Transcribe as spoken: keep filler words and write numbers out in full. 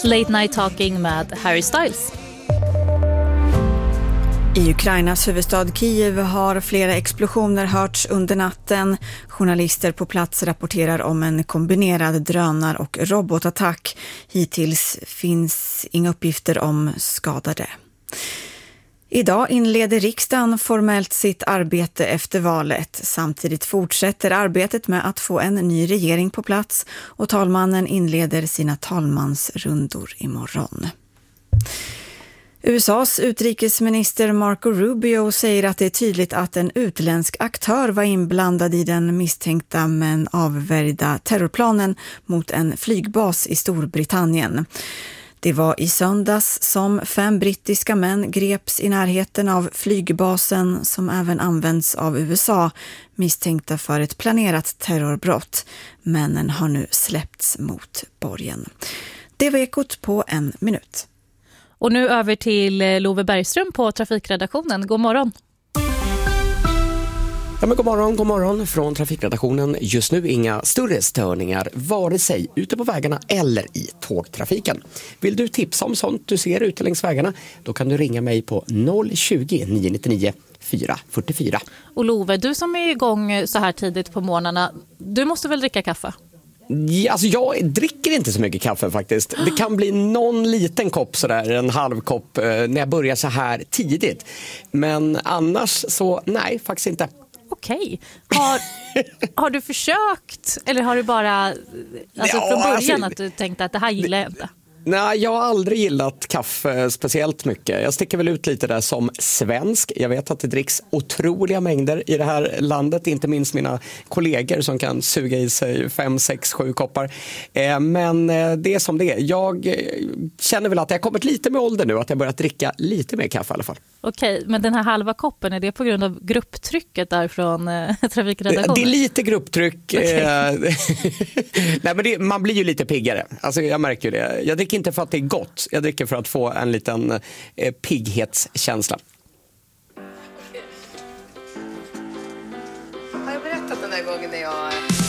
Late Night Talking med Harry Styles. I Ukrainas huvudstad Kiev har flera explosioner hörts under natten. Journalister på plats rapporterar om en kombinerad drönar- och robotattack. Hittills finns inga uppgifter om skadade. Idag inleder riksdagen formellt sitt arbete efter valet. Samtidigt fortsätter arbetet med att få en ny regering på plats och talmannen inleder sina talmansrundor imorgon. U S A:s utrikesminister Marco Rubio säger att det är tydligt att en utländsk aktör var inblandad i den misstänkta men avvärjda terrorplanen mot en flygbas i Storbritannien. Det var i söndags som fem brittiska män greps i närheten av flygbasen som även används av U S A, misstänkta för ett planerat terrorbrott. Männen har nu släppts mot borgen. Det var Ekot på en minut. Och nu över till Love Bergström på Trafikredaktionen. God morgon. Ja, men god morgon, god morgon från Trafikredaktionen. Just nu inga större störningar, vare sig ute på vägarna eller i tågtrafiken. Vill du tipsa om sånt du ser ute längs vägarna? Då kan du ringa mig på noll tjugo, nio nittionio, fyra fyrtiofyra. Och Love, du som är igång så här tidigt på morgnarna, du måste väl dricka kaffe? Ja, alltså jag dricker inte så mycket kaffe faktiskt. Det kan bli någon liten kopp sådär, en halv kopp eh, när jag börjar så här tidigt. Men annars så nej, faktiskt inte. Okej. Har, har du försökt eller har du bara alltså Ja, från början alltså, att du tänkte att det här gillar jag inte? Nej, jag har aldrig gillat kaffe speciellt mycket. Jag sticker väl ut lite där som svensk. Jag vet att det dricks otroliga mängder i det här landet. Inte minst mina kollegor som kan suga i sig fem, sex, sju koppar. Eh, men det är som det är. Jag känner väl att jag har kommit lite med ålder nu. Att jag börjat dricka lite mer kaffe i alla fall. Okej, men den här halva koppen, är det på grund av grupptrycket där från eh, Trafikredaktionen? Det är lite grupptryck. Okay. Nej, men det, man blir ju lite piggare. Alltså, jag märker ju det. Jag dricker inte för att det är gott. Jag dricker för att få en liten eh, pigghetskänsla.